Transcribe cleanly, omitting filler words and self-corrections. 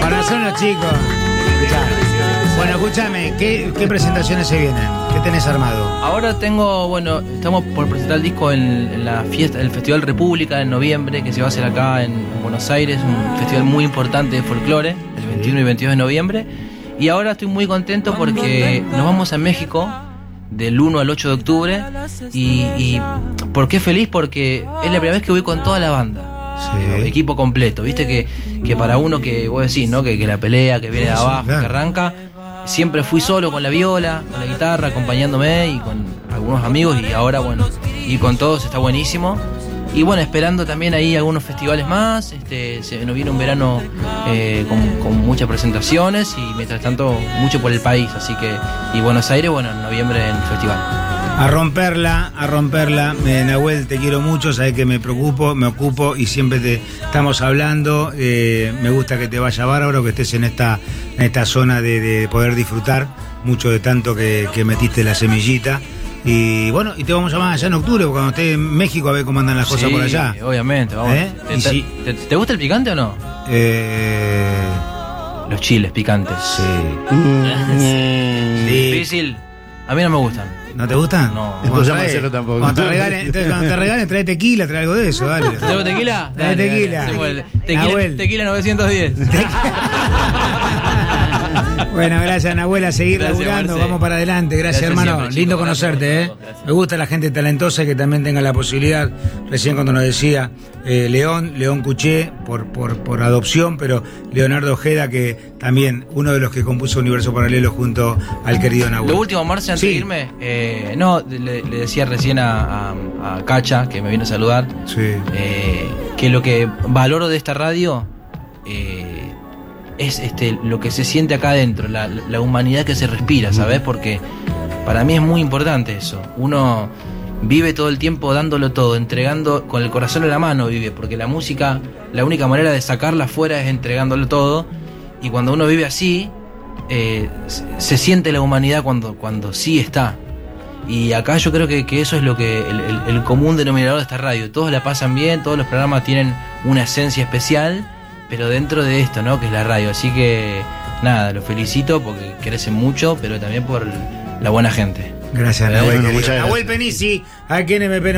Bueno, son los chicos. Bueno, escúchame, ¿qué presentaciones se vienen? ¿Qué tenés armado? Ahora estamos por presentar el disco en la fiesta, el Festival República en noviembre, que se va a hacer acá en Buenos Aires, un festival muy importante de folclore, el 21 y 22 de noviembre. Y ahora estoy muy contento porque nos vamos a México del 1 al 8 de octubre. ¿Y por qué feliz? Porque es la primera vez que voy con toda la banda. Sí. Equipo completo, viste que para uno que vos decís, ¿no? Que la pelea, que viene de abajo, claro, que arranca, siempre fui solo con la viola, con la guitarra, acompañándome y con algunos amigos, y ahora ir con todos está buenísimo. Y bueno, esperando también ahí algunos festivales más. Se nos viene un verano con muchas presentaciones y mientras tanto mucho por el país, así que, y Buenos Aires, en noviembre en el festival. A romperla. Nahuel, te quiero mucho, sabes que me ocupo y siempre estamos hablando. Me gusta que te vaya bárbaro, que estés en esta zona de poder disfrutar mucho de tanto que metiste la semillita. Y bueno, y te vamos a llamar allá en octubre, cuando estés en México, a ver cómo andan las cosas por allá. Obviamente, vamos. ¿Te gusta el picante o no? Los chiles picantes. Sí. Difícil. A mí no me gustan. ¿No te gustan? No. Entonces Marcelo tampoco. Cuando te regalen, trae tequila, trae algo de eso, dale. ¿Traigo tequila? Trae tequila. Tequila 910. Bueno, gracias, Nahuel, a seguir laburando, vamos para adelante. Gracias, hermano. Siempre, lindo conocerte, ¿eh? Me gusta la gente talentosa que también tenga la posibilidad. Recién cuando nos decía León Cuché por adopción, pero Leonardo Ojeda, que también uno de los que compuso Universo Paralelo junto al querido Nahuel. Lo último, Marce, antes de irme, le decía recién a Cacha, que me vino a saludar, que lo que valoro de esta radio es lo que se siente acá adentro, la humanidad que se respira, ¿sabes? Porque para mí es muy importante eso. Uno vive todo el tiempo dándolo todo, entregando con el corazón en la mano, vive, porque la música, la única manera de sacarla afuera es entregándolo todo, y cuando uno vive así, se siente la humanidad cuando sí está. Y acá yo creo que eso es lo que el común denominador de esta radio. Todos la pasan bien, todos los programas tienen una esencia especial, pero dentro de esto, ¿no? Que es la radio. Así que, nada, los felicito porque crecen mucho, pero también por la buena gente. Gracias, Nahuel. Muchas gracias. Nahuel Penisi, aquí en MP